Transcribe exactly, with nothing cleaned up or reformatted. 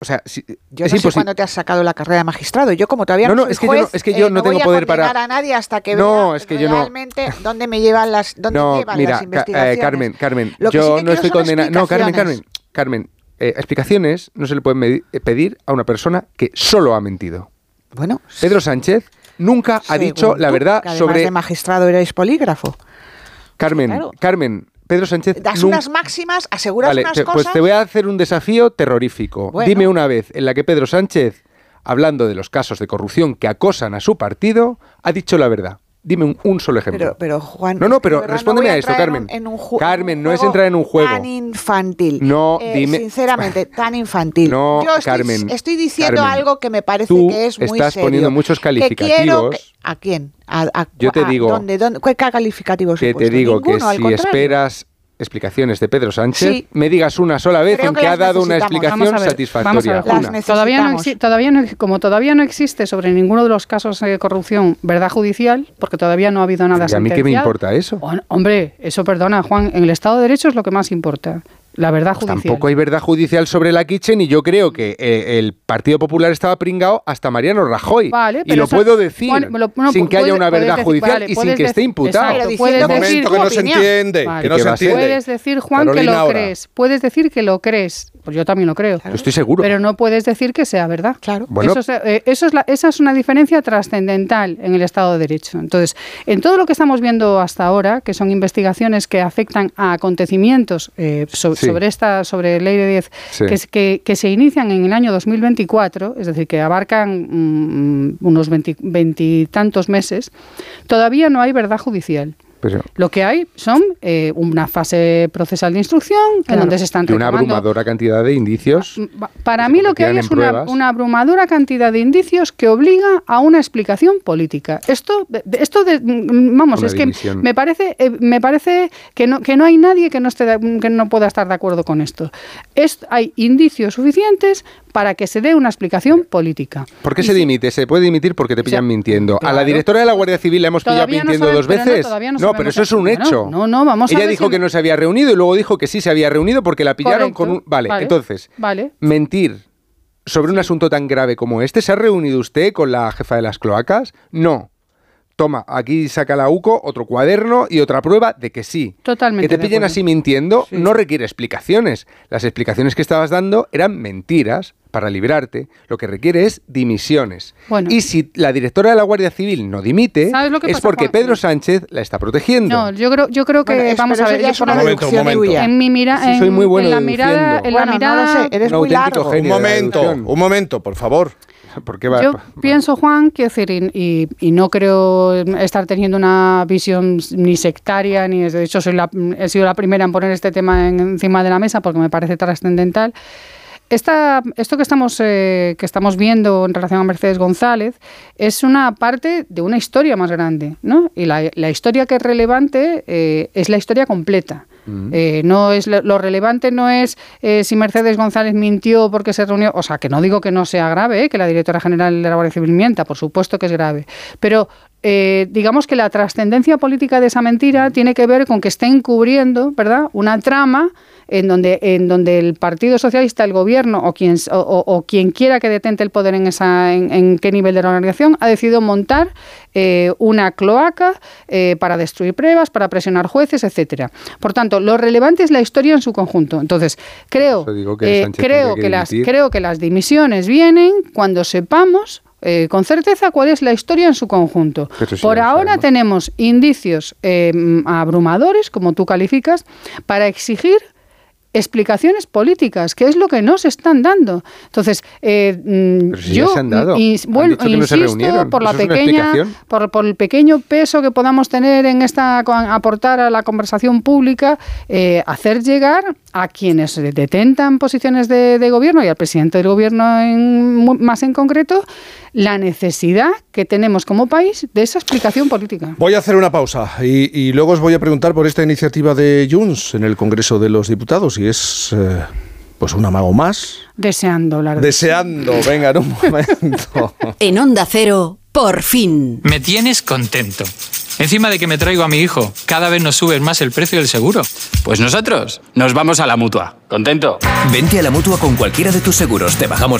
O sea, si, yo es no imposible. sé cuándo te has sacado la carrera de magistrado. Yo como todavía no, no, no soy es que juez, yo no, es que yo eh, no, no tengo voy poder a condenar para. a nadie hasta que no, vea es que yo realmente no. dónde me llevan las, dónde no, llevan mira, las investigaciones. Eh, Carmen, Carmen, Lo que yo sí que no estoy condenando. No, Carmen, Carmen, Carmen, eh, explicaciones no se le pueden medir, eh, pedir a una persona que solo ha mentido. Bueno, Pedro Sánchez nunca ha dicho la tú, verdad que además sobre. de magistrado erais polígrafo. Carmen, Claro. Carmen. Pedro Sánchez das nunca... unas máximas, aseguras vale, unas te, cosas. Pues te voy a hacer un desafío terrorífico. Bueno. Dime una vez en la que Pedro Sánchez, hablando de los casos de corrupción que acosan a su partido, ha dicho la verdad. Dime un, un solo ejemplo. Pero, pero Juan, no, no, pero no respóndeme a a esto, Carmen. En un, en un ju- Carmen, un no es entrar en un juego tan infantil. No, eh, dime. Sinceramente, tan infantil. No, Yo estoy, Carmen. estoy diciendo Carmen, algo que me parece tú que es muy serio. estás poniendo muchos calificativos. Que quiero que, ¿A quién? A, a, Yo te a, digo. ¿dónde, dónde, ¿Qué calificativos Que he te puesto? digo Ninguno, que al si contrario. esperas explicaciones de Pedro Sánchez, Sí. me digas una sola vez Creo en que que ha las dado una necesitamos. explicación Vamos a ver, satisfactoria. vamos a ver, Una. Las Todavía no necesitamos. exi- todavía no, como todavía no existe sobre ninguno de los casos de corrupción verdad judicial, porque todavía no ha habido nada ¿Y a mí sentenciado. qué me importa eso? Oh, hombre, eso perdona, Juan, en el Estado de Derecho es lo que más importa. La verdad judicial. Tampoco hay verdad judicial sobre la Kitchen y yo creo que eh, el Partido Popular estaba pringado hasta Mariano Rajoy. Vale, y pero lo eso- puedo decir Bueno, lo- no, sin que puede- haya una puedes verdad decir- judicial vale, y sin puedes que esté decir- imputado. exacto, Pero puedes diciendo Un decir, momento que no se opinión. entiende, Vale. que no ¿Qué se va a ser? entiende. puedes decir, Juan, Carolina que lo ahora. crees. Puedes decir que lo crees. Pues yo también lo creo. Yo estoy seguro. Pero no puedes decir que sea verdad. Claro. Bueno. Eso, es, eh, eso es la- esa es una diferencia trascendental en el Estado de Derecho. Entonces, en todo lo que estamos viendo hasta ahora, que son investigaciones que afectan a acontecimientos eh, so- Sí. sobre esta sobre ley de diez, Sí. que, es- que, que se inician en el año dos mil veinticuatro, es decir, que abarcan mm, unos veintitantos meses, todavía no hay verdad judicial. Pero, Lo que hay son eh, una fase procesal de instrucción en donde se están y una recabando- abrumadora cantidad de indicios. Para que mí se lo que hay convierten es en una, pruebas. una abrumadora cantidad de indicios que obliga a una explicación política. Esto, de- de- esto de, mm, vamos, Una es división. que me parece, eh, me parece que no, que no hay nadie que no esté, de- que no pueda estar de acuerdo con esto. Es, hay indicios suficientes para que se dé una explicación política. ¿Por qué Y se si- dimite? Se puede dimitir porque te pillan sea, mintiendo. A la claro. directora de la Guardia Civil la hemos pillado Todavía no mintiendo sabe- dos pero no, veces. todavía no No, pero sabemos eso es un bueno, hecho. no, no, vamos a Ella ver dijo si- que no se había reunido y luego dijo que sí se había reunido porque la pillaron Correcto. con un... Vale, Vale, entonces, vale. mentir sobre un asunto tan grave como este. ¿Se ha reunido usted con la jefa de las cloacas? No. Toma, aquí saca la U C O, otro cuaderno y otra prueba de que sí. Totalmente Que te de pillen acuerdo. así mintiendo Sí. no requiere explicaciones. Las explicaciones que estabas dando eran mentiras para librarte. Lo que requiere es dimisiones. Bueno. Y si la directora de la Guardia Civil no dimite, ¿Sabes lo que es pasa, porque Juan? Pedro Sánchez la está protegiendo. No, yo creo, yo creo que Bueno, es- vamos pero a eso ver. ya yo es por una lo- momento, un deducción momento. tuya. En mi mira, Sí, en, soy muy bueno en la mirada, deduciendo. en la Bueno, mirada, no lo sé, eres Un muy auténtico largo. genio. Un de la momento, deducción. un momento, por favor. ¿Por qué va? Yo va- pienso, Juan, quiero decir, y, y- y no creo estar teniendo una visión ni sectaria, ni de hecho soy la, he sido la primera en poner este tema en- encima de la mesa porque me parece trascendental. Esta, esto que estamos, eh, que estamos viendo en relación a Mercedes González es una parte de una historia más grande, ¿no? Y la, la historia que es relevante eh, es la historia completa. Eh, no es lo, lo relevante no es eh, si Mercedes González mintió porque se reunió, o sea, que no digo que no sea grave, eh, que la directora general de la Guardia Civil mienta, por supuesto que es grave, pero eh, digamos que la trascendencia política de esa mentira tiene que ver con que está encubriendo, ¿verdad?, una trama en donde, en donde el Partido Socialista, el gobierno o quien, o, o, o quien quiera que detente el poder en, esa, en, en qué nivel de la organización ha decidido montar eh, una cloaca eh, para destruir pruebas, para presionar jueces, etcétera. Por tanto, lo relevante es la historia en su conjunto. Entonces, creo, Eso digo que eh, Sánchez creo, tendría que que las, dimitir. creo que las dimisiones vienen cuando sepamos Eh, con certeza cuál es la historia en su conjunto. Pero sí Por lo ahora sabemos. tenemos indicios eh, abrumadores, como tú calificas, para exigir explicaciones políticas, que es lo que no se están dando. Entonces, eh, mm, Pero si yo ya se han dado. ins- Han bueno, dicho que no se insisto reunieron. por la Eso es una pequeña, explicación. por, por el pequeño peso que podamos tener en esta con- aportar a la conversación pública, eh, hacer llegar a quienes detentan posiciones de, de gobierno y al presidente del gobierno en, mu- más en concreto, la necesidad que tenemos como país de esa explicación política. Voy a hacer una pausa y, y luego os voy a preguntar por esta iniciativa de Junts en el Congreso de los Diputados y es eh, pues un amago más. Deseando hablar de Deseando, venga, en un momento. En Onda Cero, por fin. Me tienes contento. Encima de que me traigo a mi hijo, cada vez nos sube más el precio del seguro. Pues nosotros nos vamos a la Mutua. ¿Contento? Vente a la Mutua con cualquiera de tus seguros. Te bajamos